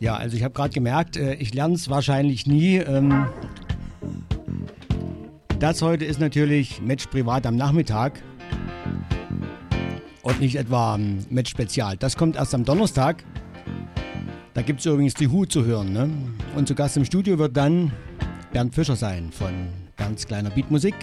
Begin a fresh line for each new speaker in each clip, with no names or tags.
Ja, also ich habe gerade gemerkt, ich lerne es wahrscheinlich nie. Das heute ist natürlich Match privat am Nachmittag und nicht etwa Match Spezial. Das kommt erst am Donnerstag. Da gibt es übrigens die Who zu hören. Ne? Und zu Gast im Studio wird dann Bernd Fischer sein von Bernds kleiner Beatmusik.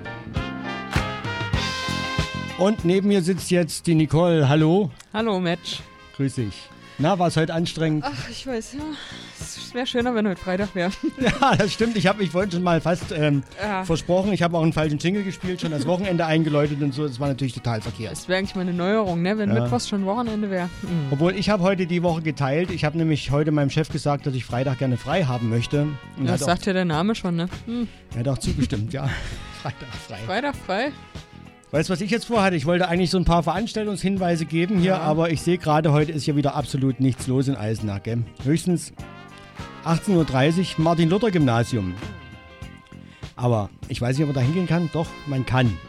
Und neben mir sitzt jetzt die Nicole. Hallo.
Hallo, Match.
Grüß dich. Na, war es heute anstrengend?
Ach, ich weiß, ja. Es wäre schöner, wenn heute Freitag wäre.
Ja, das stimmt. Ich habe mich vorhin schon mal fast versprochen. Ich habe auch einen falschen Jingle gespielt, schon das Wochenende eingeläutet und so. Das war natürlich total verkehrt.
Das wäre eigentlich mal eine Neuerung, ne? Wenn Mittwochs schon Wochenende wäre. Mhm.
Obwohl, ich habe heute die Woche geteilt. Ich habe nämlich heute meinem Chef gesagt, dass ich Freitag gerne frei haben möchte. Und
das sagt ja der Name schon, ne?
Er hat auch zugestimmt, ja. Freitag frei.
Freitag frei?
Weißt du, was ich jetzt vorhatte? Ich wollte eigentlich so ein paar Veranstaltungshinweise geben hier, aber ich sehe gerade, heute ist hier wieder absolut nichts los in Eisenach. Gell? Höchstens 18.30 Uhr Martin-Luther-Gymnasium. Aber ich weiß nicht, ob man da hingehen kann. Doch, man kann.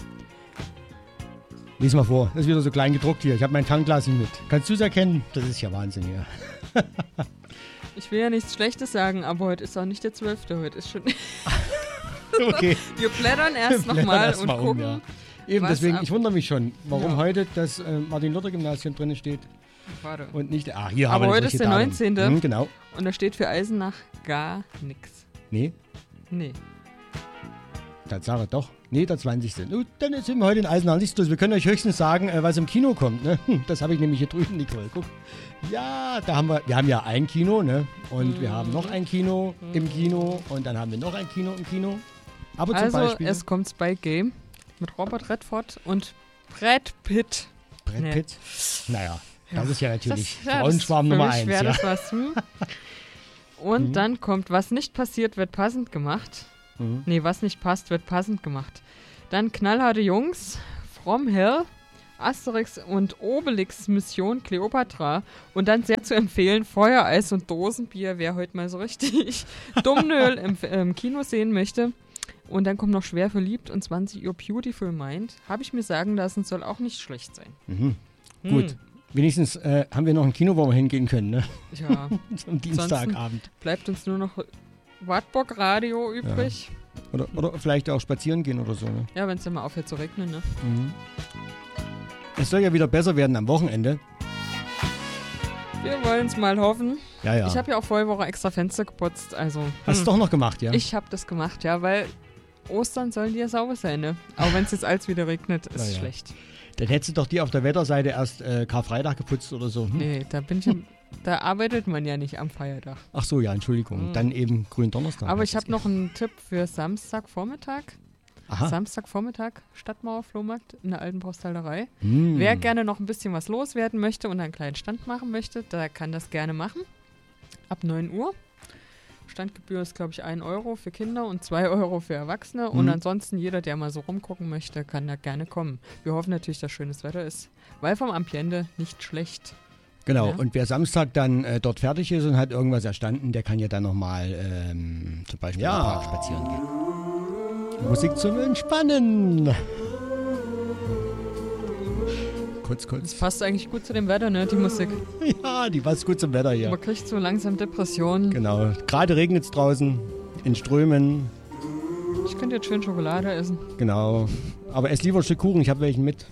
Lies mal vor, das ist wieder so klein gedruckt hier. Ich habe mein Tangglas nicht mit. Kannst du es erkennen? Das ist ja Wahnsinn hier.
Ich will ja nichts Schlechtes sagen, aber heute ist auch nicht der 12. Heute ist schon...
Okay.
Wir blättern erst nochmal und gucken.
Ja. Eben, deswegen, ich wundere mich schon, warum heute das Martin-Luther-Gymnasium drin steht.
Warte.
Und nicht, hier
aber
haben wir
heute ist der 19.
Genau.
Und da steht für Eisenach gar nichts.
Nee?
Nee.
Tatsache, doch. Nee, der 20. Dann sind wir heute in Eisenach nichts los. Wir können euch höchstens sagen, was im Kino kommt. Ne? Das habe ich nämlich hier drüben, Nicole. Guck. Ja, wir haben ja ein Kino, ne? Und wir haben noch ein Kino im Kino. Und dann haben wir noch ein Kino im Kino. Aber
also,
zum Beispiel,
es kommt Spike Game mit Robert Redford und Brad Pitt.
Brad Pitt? Naja, das ist ja natürlich
das
Frauenschwarm Nummer 1.
Ja.
Das
was. Und dann kommt, was nicht passiert, wird passend gemacht. Nee, was nicht passt, wird passend gemacht. Dann knallharte Jungs, From Hell, Asterix und Obelix Mission Kleopatra. Und dann sehr zu empfehlen, Feuereis und Dosenbier, wer heute mal so richtig Dummnöl im Kino sehen möchte. Und dann kommt noch Schwer verliebt und 20 Uhr Beautiful Mind. Habe ich mir sagen lassen, soll auch nicht schlecht sein.
Gut. Wenigstens haben wir noch ein Kino, wo wir hingehen können, ne?
Ja.
Am Dienstagabend.
Bleibt uns nur noch Wartburg Radio übrig.
Ja. Oder vielleicht auch spazieren gehen oder so, ne?
Ja, wenn es dann mal aufhört zu regnen, ne?
Es soll ja wieder besser werden am Wochenende.
Wir wollen es mal hoffen.
Ja.
Ich habe ja auch vorige Woche extra Fenster geputzt, also...
Hast du doch noch gemacht, ja?
Ich habe das gemacht, ja, weil Ostern sollen die ja sauber sein, ne? Aber wenn es jetzt alles wieder regnet, ist es schlecht. Dann
hättest du doch die auf der Wetterseite erst Karfreitag geputzt oder so.
Nee, da arbeitet man ja nicht am Feiertag.
Ach so, ja, Entschuldigung. Dann eben Gründonnerstag.
Aber ich habe noch einen Tipp für Samstagvormittag.
Aha.
Samstagvormittag, Stadtmauer-Flohmarkt in der alten Postallerei. Wer gerne noch ein bisschen was loswerden möchte und einen kleinen Stand machen möchte, der kann das gerne machen. Ab 9 Uhr. Standgebühr ist, glaube ich, 1 Euro für Kinder und 2 Euro für Erwachsene. Und ansonsten jeder, der mal so rumgucken möchte, kann da gerne kommen. Wir hoffen natürlich, dass schönes Wetter ist, weil vom Ambiente nicht schlecht.
Genau,
Ja.
und wer Samstag dann dort fertig ist und hat irgendwas erstanden, der kann ja dann nochmal zum Beispiel im Park spazieren gehen. Musik zum Entspannen. Kurz.
Das passt eigentlich gut zu dem Wetter, ne, die Musik.
Ja, die passt gut zum Wetter hier.
Man kriegt so langsam Depressionen.
Genau, gerade regnet es draußen, in Strömen.
Ich könnte jetzt schön Schokolade essen.
Genau, aber ess lieber ein Stück Kuchen, ich habe welchen mit.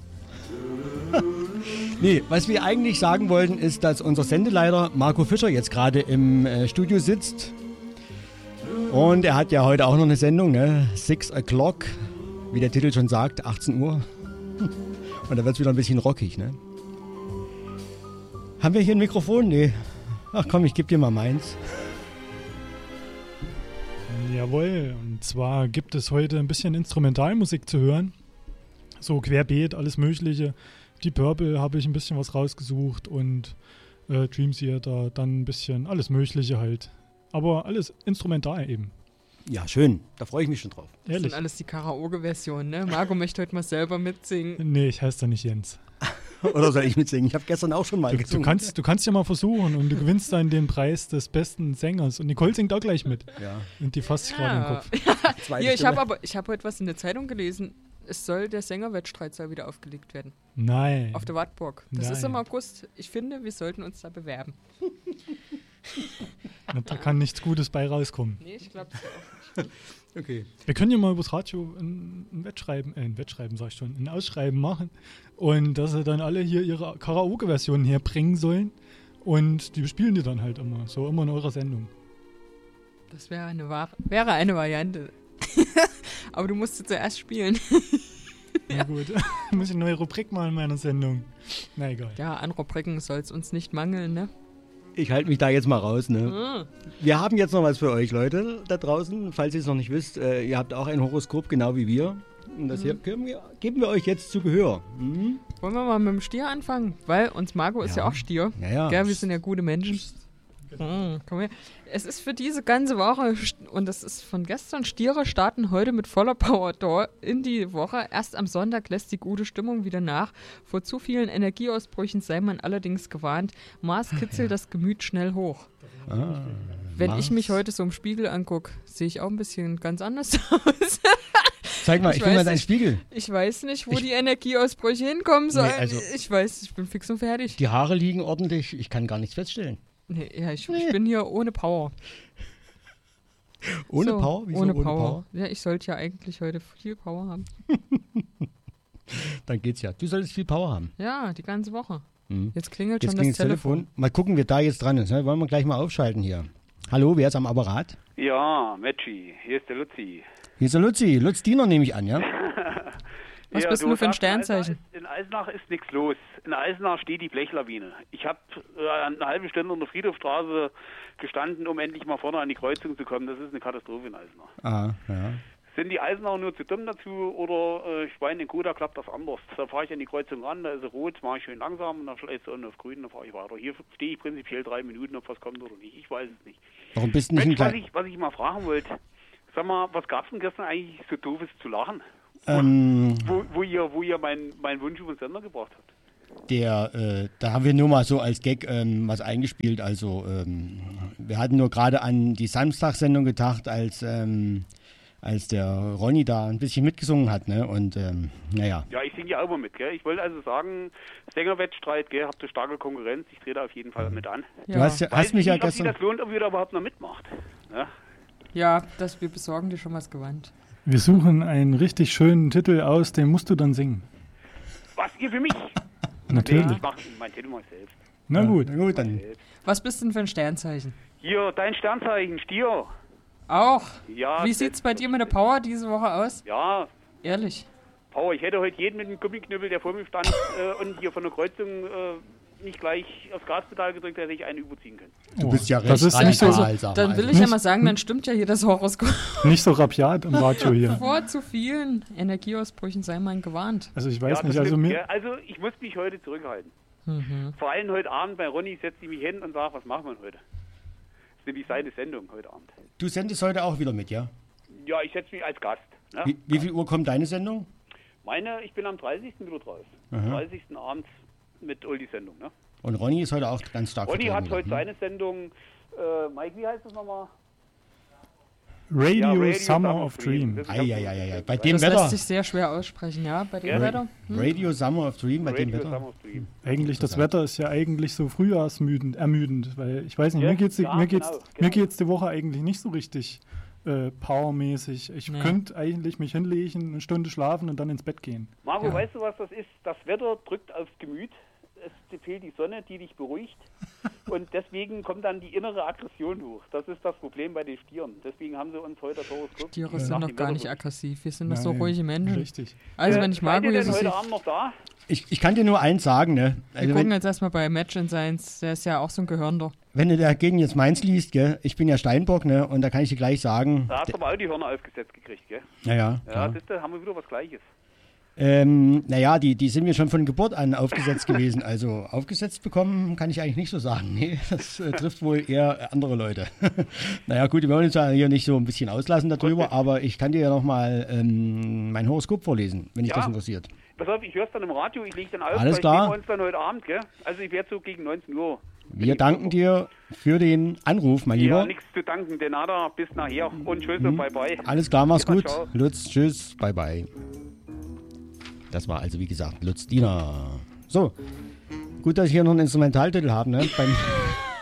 Nee, was wir eigentlich sagen wollten, ist, dass unser Sendeleiter Marco Fischer jetzt gerade im Studio sitzt. Und er hat ja heute auch noch eine Sendung, ne? 6 o'clock, wie der Titel schon sagt, 18 Uhr. Und da wird es wieder ein bisschen rockig, ne? Haben wir hier ein Mikrofon? Nee. Ach komm, ich gebe dir mal meins.
Jawohl, und zwar gibt es heute ein bisschen Instrumentalmusik zu hören. So querbeet, alles Mögliche. Die Purple habe ich ein bisschen was rausgesucht und Dream Theater, dann ein bisschen alles Mögliche halt. Aber alles instrumental eben.
Ja, schön. Da freue ich mich schon drauf.
Das sind alles die Karaoke-Versionen, ne? Marco möchte heute mal selber mitsingen.
Nee, ich heiße da nicht Jens.
Oder soll ich mitsingen? Ich habe gestern auch schon mal gesungen.
Du kannst ja mal versuchen und du gewinnst dann den Preis des besten Sängers. Und Nicole singt auch gleich mit.
Ja.
Und die fasst sich gerade im Kopf.
Hier, ich habe heute was in der Zeitung gelesen. Es soll der Sängerwettstreit soll wieder aufgelegt werden.
Nein.
Auf der Wartburg. Das ist im August. Ich finde, wir sollten uns da bewerben.
Da kann nichts Gutes bei rauskommen.
Nee, ich glaube es auch nicht.
Okay.
Wir können ja mal übers Radio ein Ausschreiben machen und dass sie dann alle hier ihre Karaoke-Versionen herbringen sollen und die bespielen die dann halt immer, so immer in eurer Sendung.
Das wäre eine Variante. Aber du musst sie zuerst spielen.
Na gut, muss ich eine neue Rubrik machen in meiner Sendung. Na egal.
Ja, an Rubriken soll es uns nicht mangeln, ne?
Ich halte mich da jetzt mal raus, ne? Wir haben jetzt noch was für euch, Leute, da draußen. Falls ihr es noch nicht wisst, ihr habt auch ein Horoskop, genau wie wir. Und das hier geben wir euch jetzt zu Gehör.
Wollen wir mal mit dem Stier anfangen? Weil uns Marco ist ja auch Stier.
Ja.
Gell, wir sind ja gute Menschen. Komm her. Es ist für diese ganze Woche, und das ist von gestern, Stiere starten heute mit voller Power in die Woche. Erst am Sonntag lässt die gute Stimmung wieder nach. Vor zu vielen Energieausbrüchen sei man allerdings gewarnt. Mars kitzelt das Gemüt schnell hoch. Wenn ich mich heute so im Spiegel angucke, sehe ich auch ein bisschen ganz anders aus.
Zeig mal, ich will mal deinen Spiegel.
Ich weiß nicht, wo die Energieausbrüche hinkommen sollen.
Nee, also
ich bin fix und fertig.
Die Haare liegen ordentlich, ich kann gar nichts feststellen.
Nee, ja, ich bin hier ohne Power.
Ohne Power? Wieso
ohne Power? Ja, ich sollte ja eigentlich heute viel Power haben.
Dann geht's ja. Du solltest viel Power haben.
Ja, die ganze Woche.
Hm.
Jetzt klingelt schon das Telefon.
Mal gucken, wer da jetzt dran ist. Ne? Wollen wir gleich mal aufschalten hier. Hallo, wer ist am Apparat?
Ja, Metschi, hier ist der Luzi.
Hier ist der Luzi. Lutz Diener nehme ich an, ja?
Was bist du für ein Sternzeichen?
In Eisenach ist nichts los. In Eisenach steht die Blechlawine. Ich habe eine halbe Stunde in der Friedhofstraße gestanden, um endlich mal vorne an die Kreuzung zu kommen. Das ist eine Katastrophe in Eisenach.
Ah, ja.
Sind die Eisenacher nur zu dumm dazu oder ich meine, in Koda klappt das anders. Da fahre ich an die Kreuzung ran, da ist sie rot, mache ich schön langsam und dann schlägt sie unten auf grün, dann fahre ich weiter. Hier stehe ich prinzipiell 3 Minuten, ob was kommt oder nicht. Ich weiß es nicht.
Warum bist du nicht
Mensch,
ein
was ich mal fragen wollte, sag mal, was gab es denn gestern eigentlich so doofes zu lachen? Wo ihr meinen Wunsch über den Sender gebracht habt?
Da haben wir nur mal so als Gag was eingespielt. Also wir hatten nur gerade an die Samstagssendung gedacht, als der Ronny da ein bisschen mitgesungen hat, ne? Und naja.
Ja, ich singe ja auch immer mit, gell? Ich wollte also sagen, Sängerwettstreit, gell? Habt ihr starke Konkurrenz, ich trete auf jeden Fall mit an.
Ja.
Du hast mich ja gestern...
Ob das lohnt, ob ihr da überhaupt noch mitmacht.
Ja, wir besorgen dir schon was Gewand.
Wir suchen einen richtig schönen Titel aus, den musst du dann singen.
Was, ihr für mich?
Natürlich.
Nee, ich mach mein Titel mal selbst.
Na gut.
Na gut, dann.
Was bist du denn für ein Sternzeichen?
Hier, dein Sternzeichen, Stier.
Auch?
Ja.
Wie sieht's bei dir mit der Power diese Woche aus?
Ja.
Ehrlich?
Power, ich hätte heute jeden mit dem Gummiknüppel, der vor mir stand und hier von der Kreuzung nicht gleich aufs Gaspedal gedrückt, hätte ich einen überziehen können.
Du bist ja recht
das ist nicht so,
dann will ich ja mal sagen, dann stimmt ja hier das Horoskop.
Nicht so rabiat im Radio hier.
Vor zu vielen Energieausbrüchen sei man gewarnt.
Also ich weiß nicht,
also ich muss mich heute zurückhalten. Vor allem heute Abend bei Ronny setze ich mich hin und sage, was machen wir heute? Das ist nämlich seine Sendung heute Abend.
Du sendest heute auch wieder mit, ja?
Ja, ich setze mich als Gast. Ne?
Wie viel Uhr kommt deine Sendung?
Ich bin am 30. wieder drauf. Am 30. Abend mit Uldi Sendung, ne?
Und Ronny ist heute auch ganz stark
Ronny
vertreten,
hat heute seine Sendung, Mike, wie heißt das nochmal?
Radio Summer of Dream.
Eieieiei. Bei dem
das
Wetter.
lässt sich sehr schwer aussprechen, ja, bei dem Wetter.
Radio Summer of Dream, bei dem Wetter.
Summer of Dream.
Eigentlich, das Wetter ist ja eigentlich so ermüdend, weil ich weiß nicht, mir geht's die Woche eigentlich nicht so richtig powermäßig. Ich könnte eigentlich mich hinlegen, eine Stunde schlafen und dann ins Bett gehen.
Marco, weißt du, was das ist? Das Wetter drückt aufs Gemüt. Es fehlt die Sonne, die dich beruhigt. Und deswegen kommt dann die innere Aggression hoch. Das ist das Problem bei den Stieren. Deswegen haben sie uns heute das Horoskop.
Stiere sind doch gar nicht aggressiv. Wir sind doch so ruhige Menschen.
Richtig.
Also wenn ich Marco
hier heute Abend noch da?
Ich kann dir nur eins sagen, ne?
Wir gucken jetzt erstmal bei Match in Science. Der ist ja auch so ein Gehörnder.
Wenn du dagegen jetzt meins liest, gell? Ich bin ja Steinbock, ne? Und da kann ich dir gleich sagen...
Da hast du aber auch die Hörner aufgesetzt gekriegt, gell?
Naja.
Ja, da haben wir wieder was Gleiches.
Naja, die sind mir schon von Geburt an aufgesetzt gewesen. Also aufgesetzt bekommen kann ich eigentlich nicht so sagen. Nee, das trifft wohl eher andere Leute. Naja gut, wir wollen uns ja hier nicht so ein bisschen auslassen darüber, aber ich kann dir ja nochmal mein Horoskop vorlesen, wenn dich das interessiert.
Pass auf, ich höre es dann im Radio, ich lege dann auf.
Alles klar.
Sehen wir uns dann heute Abend, gell? Also ich werde so gegen 19 Uhr.
Wir danken dir für den Anruf, mein Lieber.
Ja, nichts zu danken, de nada, bis nachher und tschüss und bye bye.
Alles klar, mach's gut.
Ciao.
Lutz, tschüss, bye bye. Das war also, wie gesagt, Lutz Diener. So, gut, dass ich hier noch einen Instrumentaltitel habe, ne?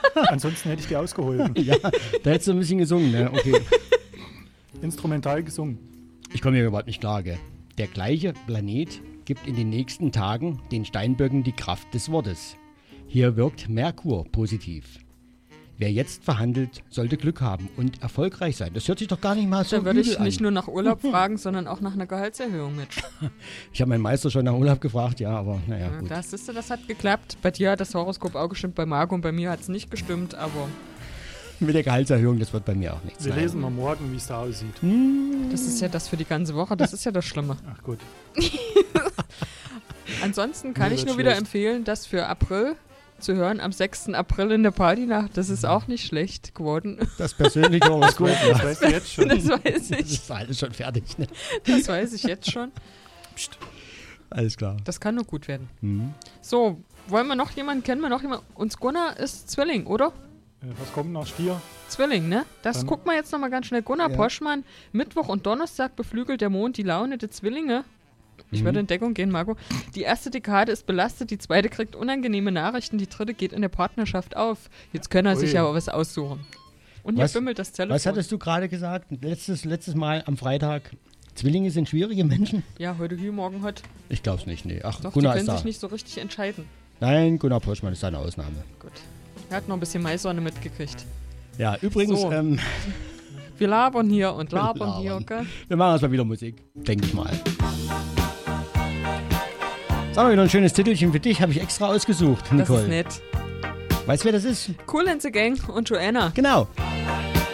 Ansonsten hätte ich dir ausgeholfen.
Ja, da hättest du ein bisschen gesungen, ne? Okay.
Instrumental gesungen.
Ich komme hier überhaupt nicht klar, gell? Der gleiche Planet gibt in den nächsten Tagen den Steinböcken die Kraft des Wortes. Hier wirkt Merkur positiv. Wer jetzt verhandelt, sollte Glück haben und erfolgreich sein. Das hört sich doch gar nicht mal so
Da würde ich
übel an.
nicht nur nach Urlaub fragen, sondern auch nach einer Gehaltserhöhung mit.
Ich habe meinen Meister schon nach Urlaub gefragt, ja, aber naja, gut.
Das hat geklappt. Bei dir hat das Horoskop auch gestimmt, bei Marco und bei mir hat es nicht gestimmt, aber
Mit der Gehaltserhöhung, das wird bei mir auch nichts.
Wir
Nein.
lesen mal morgen, wie es da aussieht.
das ist ja das für die ganze Woche, das ist ja das Schlimme.
Ach gut.
Ansonsten kann
Mir
ich
wird
nur wieder
schlecht.
empfehlen, das für April zu hören, am 6. April in der Partynacht. Das ist auch nicht schlecht geworden.
Das persönliche Horoskop,
Das
ja.
weißt du jetzt schon.
Das weiß
Das
ich.
ist alles schon fertig, ne?
Das weiß ich jetzt schon.
Alles klar.
Das kann nur gut werden.
Mhm.
So, wollen wir noch jemanden, kennen wir noch jemanden? Uns Gunnar ist Zwilling, oder?
Was kommt nach Stier?
Zwilling, ne? Das
Dann-
gucken wir jetzt nochmal ganz schnell. Gunnar
Ja.
Poschmann, Mittwoch und Donnerstag beflügelt der Mond die Laune der Zwillinge. Ich werde in Deckung gehen, Marco. Die erste Dekade ist belastet, die zweite kriegt unangenehme Nachrichten, die dritte geht in der Partnerschaft auf. Jetzt kann er sich
Ui.
aber was aussuchen. Und hier
Was-
bimmelt das Telefon.
Was hattest du gerade gesagt? Letztes Mal am Freitag. Zwillinge sind schwierige Menschen?
Ja, heute hier, morgen heute.
Ich glaube es nicht, nee. Ach,
Doch,
Gunnar
die
ist
können
da.
sich nicht so richtig entscheiden.
Nein, Gunnar Poschmann ist eine Ausnahme.
Gut. Er hat noch ein bisschen Maisonne mitgekriegt.
Ja, übrigens,
So. Wir labern hier und labern hier, okay?
wir machen erstmal wieder Musik, denke ich mal. Sag mal, wieder ein schönes Titelchen für dich, habe ich extra ausgesucht,
Das
Nicole.
ist nett.
Weißt du, wer das ist?
Cool and the Gang und Joanna.
Genau.